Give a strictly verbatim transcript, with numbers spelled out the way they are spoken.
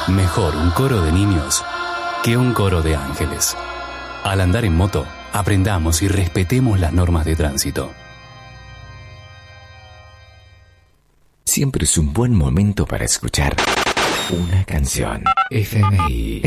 Mejor un coro de niños que un coro de ángeles. Al andar en moto, aprendamos y respetemos las normas de tránsito. Siempre es un buen momento para escuchar una canción. F M I